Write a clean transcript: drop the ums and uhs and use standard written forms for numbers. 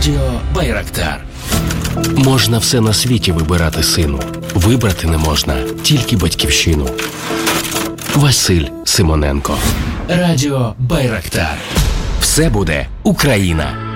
Радіо Байрактар. Можна все на світі вибирати, сину. Вибрати не можна тільки батьківщину. Василь Симоненко. Радіо Байрактар. Все буде Україна.